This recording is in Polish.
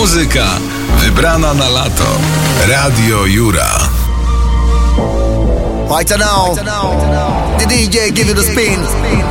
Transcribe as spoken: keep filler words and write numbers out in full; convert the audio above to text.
Muzyka wybrana na lato. Radio Jura. Right now, the D J give you the spin.